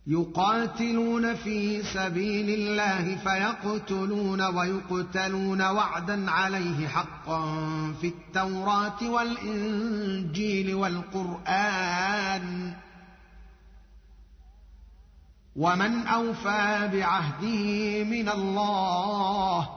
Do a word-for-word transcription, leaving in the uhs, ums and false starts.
يقاتلون في سبيل الله فيقتلون ويقتلون وعدا عليه حقا في التوراة والإنجيل والقرآن ومن أوفى بعهده من الله